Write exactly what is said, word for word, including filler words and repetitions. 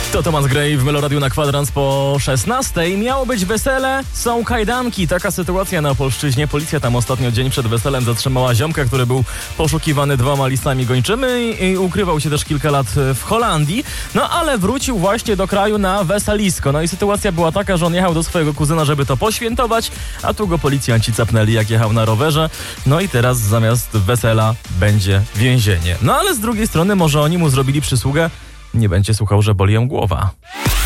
To Thomas Gray w Meloradiu na kwadrans po szesnastej. Miało być wesele, są kajdanki. Taka sytuacja na Opolszczyźnie. Policja tam ostatnio dzień przed weselem zatrzymała ziomka, który był poszukiwany dwoma listami gończymi i ukrywał się też kilka lat w Holandii. No ale wrócił właśnie do kraju na weselisko. No i sytuacja była taka, że on jechał do swojego kuzyna, żeby to poświętować, a tu go policjanci capnęli, jak jechał na rowerze. No i teraz zamiast wesela będzie więzienie. No ale z drugiej strony może oni mu zrobili przysługę. Nie będzie słuchał, że boli ją głowa.